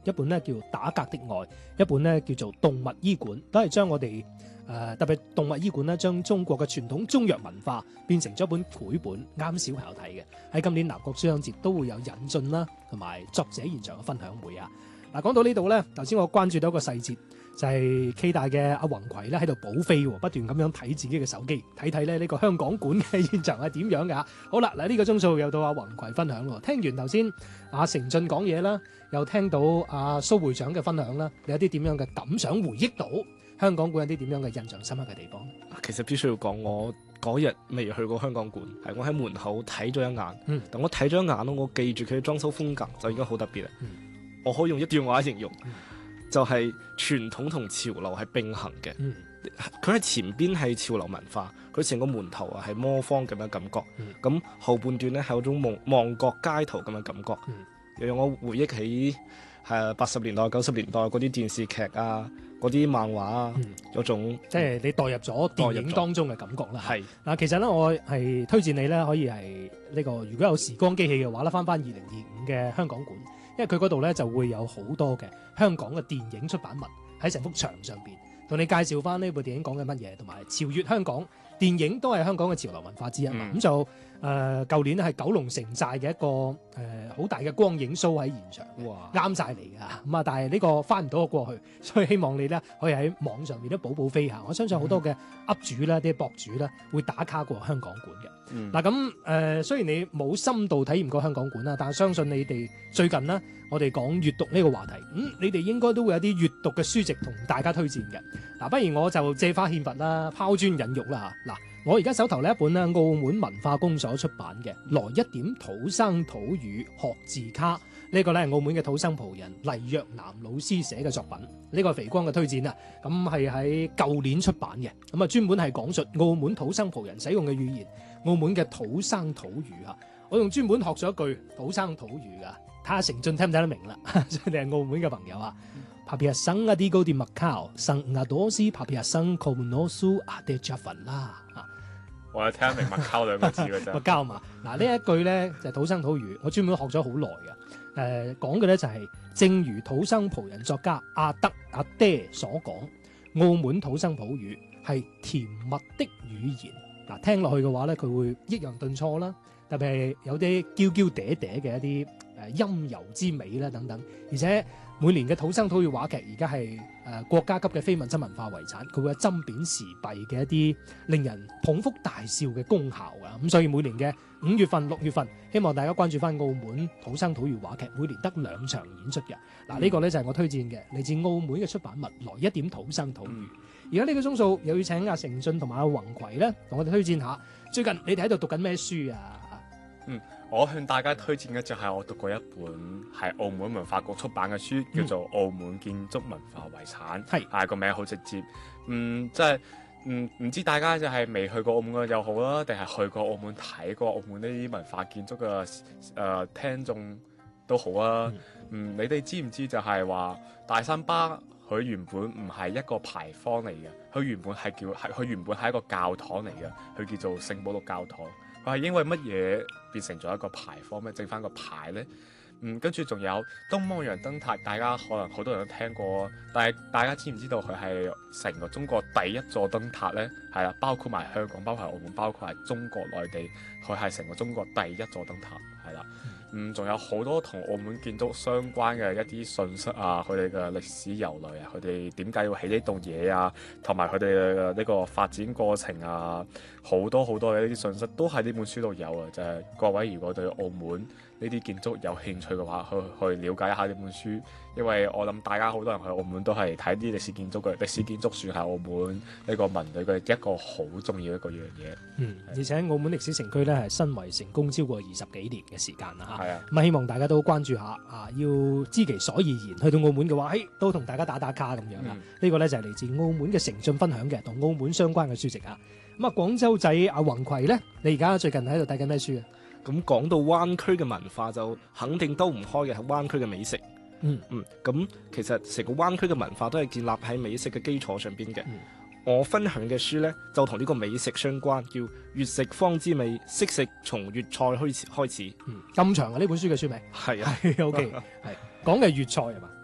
一本咧叫《打格的愛》，一本咧叫做《動物醫館》，都係將我哋特別動物醫館咧，將中國嘅傳統中藥文化變成咗一本繪本，啱小朋友睇嘅。喺今年南國書香節都會有引進啦，同埋作者現場嘅分享會啊。嗱，講到呢度咧，頭先我關注到一個細節，就係 K 大嘅阿宏葵咧喺度補飛，不斷咁樣睇自己嘅手機，睇睇咧呢個香港館嘅現場係點樣㗎。好啦，嗱呢個鐘數又到阿宏葵分享咯。聽完頭先阿成俊講嘢啦，又聽到阿蘇會長嘅分享啦，你有啲點樣嘅感想？回憶到香港館有啲點樣嘅印象深刻嘅地方？ 其實必須要講，我嗰日未去過香港館，係我喺門口睇咗一眼。但我睇咗一眼咯，我記住佢嘅裝修風格就已經好特別啦。我可以用一段話形容，就係傳統同潮流係並行嘅。佢喺前邊係潮流文化，佢成個門頭啊係魔方咁嘅感覺。咁後半段咧係有種望國街頭咁嘅感覺，又讓我回憶起80年代、90年代嗰啲電視劇啊，嗰啲漫畫啊，有種即係你代入咗電影當中嘅感覺啦。 係嗱，其實咧我係推薦你咧可以係呢個，如果有時光機器嘅話咧，翻2025嘅香港館，因為佢嗰度咧就會有好多嘅香港嘅電影出版物喺成幅牆上邊，同你介紹翻呢部電影講緊乜嘢，同埋超越香港電影都係香港嘅潮流文化之一嘛。咁就舊年咧係九龍城寨嘅一個好大嘅光影 show 喺現場，啱晒嚟㗎。咁啊，但係呢個翻唔到個過去，所以希望你咧可以喺網上面都補飛下。我相信好多嘅 up 主啦、啲博主啦會打卡過香港館嘅。嗱咁雖然你冇深度體驗過香港館啦，但係相信你哋最近呢，我哋講閱讀呢個話題，你哋應該都會有啲閱讀嘅書籍同大家推薦嘅。嗱，不如我就借花獻佛啦，拋磚引玉啦嚇。嗱，我而家手頭呢一本咧，澳門文化公所出版嘅《來一點土生土語學字卡》，呢個咧係澳門嘅土生葡人黎若南老師寫嘅作品，呢個係肥光嘅推薦啊。咁係喺舊年出版嘅，咁啊專門係講述澳門土生葡人使用嘅語言，澳門嘅土生土語啊。我用專門學咗一句土生土語噶，睇下成俊聽唔聽得明啦。所以你係澳門嘅朋友啊。Papi asang adigo di Macau, sang ngadosi papi asang komunosu ade Java 啦。 我係聽得明麥溝兩個字嘅啫。 麥溝嘛，嗱呢一句咧就係土生土語，我專門學咗好耐嘅。講嘅咧就係正如土生葡人作家阿爹所講，澳門土生葡語係甜蜜的語言。嗱，聽落去嘅話咧，佢會抑揚頓挫啦，特別係有啲嬌嬌嗲嗲嘅一啲陰柔之美啦等等，而且每年嘅土生土語話劇而家係國家級嘅非物質文化遺產，佢會有針砭時弊嘅一啲令人捧腹大笑嘅功效㗎。咁所以每年嘅5月份、6月份，希望大家關注翻澳門土生土語話劇，每年得2場演出嘅。嗱，呢個咧就係我推薦嘅嚟自澳門嘅出版物，來一點土生土語。而家呢個鐘數又要請阿成俊同埋阿宏葵咧，同我哋推薦下最近你哋喺度讀緊咩書啊？ 我向大家推薦嘅就係我讀過一本係澳門文化局出版嘅書，叫做《澳門建築文化遺產》。係個名好直接，即係唔知大家就係未去過澳門嘅又好啦，定係去過澳門睇過澳門呢啲文化建築嘅聽眾都好啊。你哋知唔知就係話大三巴佢原本唔係一個牌坊嚟嘅，佢原本係一個教堂嚟嘅，佢叫做聖保祿教堂。佢係因為乜嘢變成咗一個牌坊咩？整翻個牌呢？跟住仲有東望洋燈塔，大家可能好多人都聽過，但係大家知唔知道佢係成個中國第一座燈塔呢？係啦，包括埋香港，包括澳門，包括係中國內地，佢係成個中國第一座燈塔，係啦。仲有好多同澳門建築相關嘅一啲信息啊，佢哋嘅歷史由來啊，佢哋點解要起呢棟嘢啊，同埋佢哋嘅呢個發展過程啊，好多好多嘅呢啲信息都喺呢本書度有啊！就係各位如果對澳門呢啲建築有興趣嘅話，去了解一下呢本書，因為我諗大家好多人去澳門都係睇啲歷史建築嘅，歷史建築算係澳門呢個文旅嘅一個好重要一個樣嘢。 而且澳門歷史城區咧係申遺成功超過20幾年嘅時間啦嚇。 係啊， 咁希望大家都關注下啊，要知其所以然。去到澳門嘅話，都同大家打卡咁樣啦。呢個咧就係嚟自澳門嘅成俊分享嘅同澳門相關嘅書籍啊。咁啊，廣州仔阿宏葵咧，你而家最近喺度睇緊咩書啊？ 咁講到灣區嘅文化，就肯定兜唔開嘅係灣區嘅美食。咁其實成個灣區嘅文化都係建立喺美食嘅基礎上邊嘅。我分享嘅書呢，就同呢個美食相關，叫《粵食方知味，識食從粵菜開始》。咁長啊！呢本書嘅書名係啊 ，OK，係講嘅係粵菜係嘛？